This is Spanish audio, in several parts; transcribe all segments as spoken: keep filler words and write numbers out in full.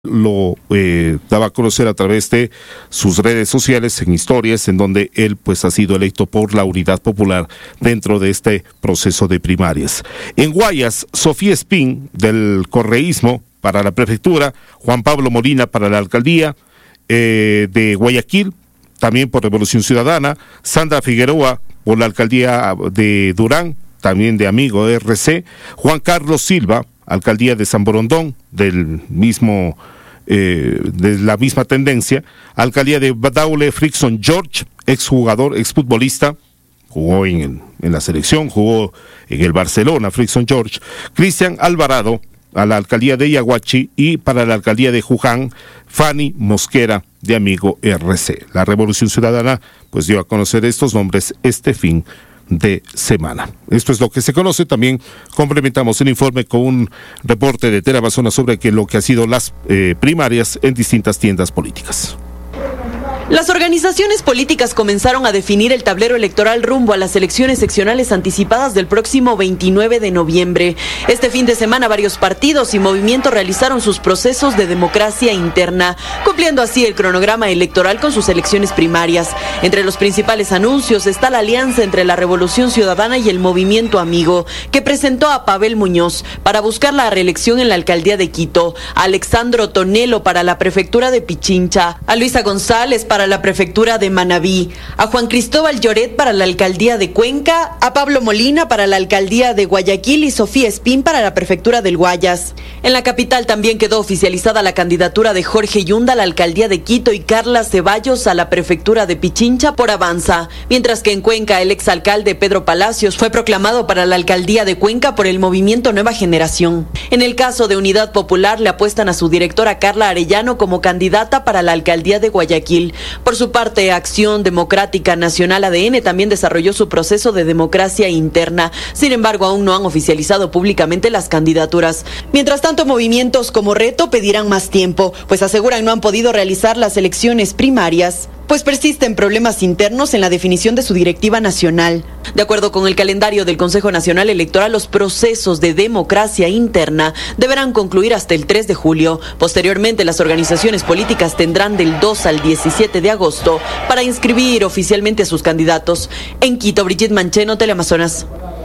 lo eh, daba a conocer a través de sus redes sociales, en historias, en donde él pues ha sido electo por la Unidad Popular dentro de este proceso de primarias. En Guayas, Sofía Espín, del correísmo, para la prefectura, Juan Pablo Molina para la alcaldía eh, de Guayaquil, también por Revolución Ciudadana, Sandra Figueroa por la alcaldía de Durán, también de Amigo R C, Juan Carlos Silva, alcaldía de San Borondón, del mismo, eh, de la misma tendencia, alcaldía de Daule, Frickson George, exjugador, exfutbolista, jugó en, el, en la selección, jugó en el Barcelona, Frickson George, Cristian Alvarado, a la alcaldía de Yaguachi, y para la alcaldía de Juján, Fanny Mosquera, de Amigo R C. La Revolución Ciudadana pues dio a conocer estos nombres este fin de semana. Esto es lo que se conoce. También complementamos el informe con un reporte de Tera Bazona sobre que lo que ha sido las eh, primarias en distintas tiendas políticas. Las organizaciones políticas comenzaron a definir el tablero electoral rumbo a las elecciones seccionales anticipadas del próximo veintinueve de noviembre. Este fin de semana varios partidos y movimientos realizaron sus procesos de democracia interna, cumpliendo así el cronograma electoral con sus elecciones primarias. Entre los principales anuncios está la alianza entre la Revolución Ciudadana y el Movimiento Amigo, que presentó a Pavel Muñoz para buscar la reelección en la alcaldía de Quito, a Alexandro Tonelo para la prefectura de Pichincha, a Luisa González para la prefectura de Manabí, a Juan Cristóbal Lloret para la alcaldía de Cuenca, a Pablo Molina para la alcaldía de Guayaquil y Sofía Espín para la prefectura del Guayas. En la capital también quedó oficializada la candidatura de Jorge Yunda a la alcaldía de Quito y Carla Ceballos a la prefectura de Pichincha por Avanza, mientras que en Cuenca el exalcalde Pedro Palacios fue proclamado para la alcaldía de Cuenca por el movimiento Nueva Generación. En el caso de Unidad Popular le apuestan a su directora Carla Arellano como candidata para la alcaldía de Guayaquil. Por su parte, Acción Democrática Nacional A D N también desarrolló su proceso de democracia interna. Sin embargo, aún no han oficializado públicamente las candidaturas. Mientras tanto, movimientos como Reto pedirán más tiempo, pues aseguran no han podido realizar las elecciones primarias, pues persisten problemas internos en la definición de su directiva nacional. De acuerdo con el calendario del Consejo Nacional Electoral, los procesos de democracia interna deberán concluir hasta el tres de julio. Posteriormente, las organizaciones políticas tendrán del dos al diecisiete de agosto para inscribir oficialmente a sus candidatos. En Quito, Brigitte Mancheno, Teleamazonas.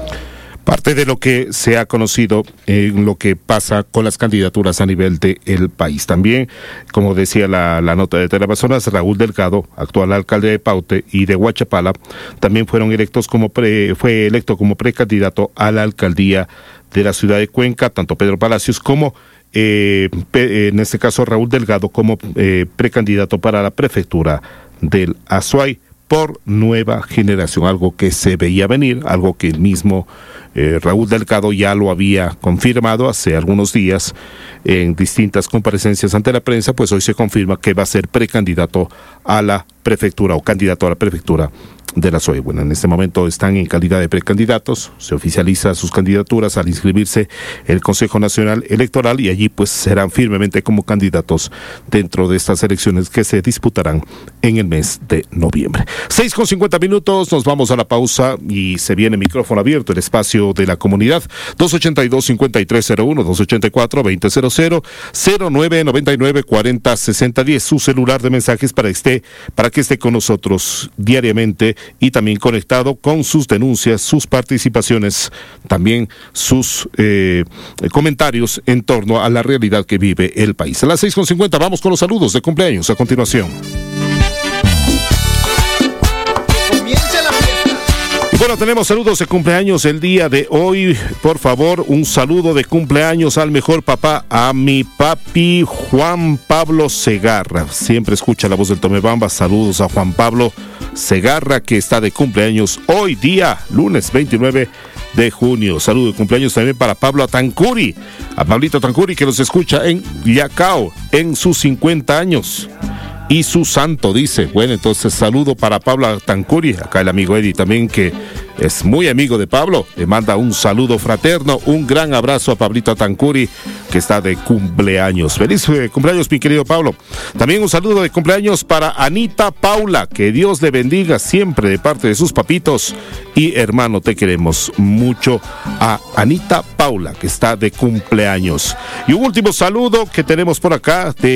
Parte de lo que se ha conocido en lo que pasa con las candidaturas a nivel del país. También, como decía la, la nota de Teleamazonas, Raúl Delgado, actual alcalde de Paute y de Huachapala, también fueron electos como pre, fue electo como precandidato a la alcaldía de la ciudad de Cuenca, tanto Pedro Palacios como eh, pe, en este caso Raúl Delgado como eh, precandidato para la prefectura del Azuay por Nueva Generación, algo que se veía venir, algo que el mismo eh, Raúl Delgado ya lo había confirmado hace algunos días en distintas comparecencias ante la prensa. Pues hoy se confirma que va a ser precandidato a la prefectura o candidato a la prefectura de la Azuay. Bueno, en este momento están en calidad de precandidatos, se oficializa sus candidaturas al inscribirse el Consejo Nacional Electoral y allí pues serán firmemente como candidatos dentro de estas elecciones que se disputarán en el mes de noviembre. seis con cincuenta minutos, nos vamos a la pausa y se viene micrófono abierto, el espacio de la comunidad, dos ochenta y dos, cincuenta y tres cero uno, dos ochenta y cuatro, veinte cero cero, cero nueve noventa y nueve, cuarenta, sesenta diez, su celular de mensajes para, esté, para que esté con nosotros diariamente y también conectado con sus denuncias, sus participaciones, también sus eh, comentarios en torno a la realidad que vive el país. A las seis con cincuenta vamos con los saludos de cumpleaños a continuación. Bueno, tenemos saludos de cumpleaños el día de hoy. Por favor, un saludo de cumpleaños al mejor papá, a mi papi Juan Pablo Segarra. Siempre escucha la voz del Tomebamba. Saludos a Juan Pablo Segarra, que está de cumpleaños hoy día, lunes veintinueve de junio. Saludo de cumpleaños también para Pablo Atancuri, a Pablito Atancuri, que nos escucha en Yacao, en sus cincuenta años. y su santo, dice. Bueno, entonces saludo para Pablo Tancuri, acá el amigo Eddie también, que es muy amigo de Pablo, le manda un saludo fraterno, un gran abrazo a Pablito Tancuri, que está de cumpleaños. Feliz eh, cumpleaños, mi querido Pablo. También un saludo de cumpleaños para Anita Paula, que Dios le bendiga siempre de parte de sus papitos. Y hermano, te queremos mucho a Anita Paula, que está de cumpleaños. Y un último saludo que tenemos por acá de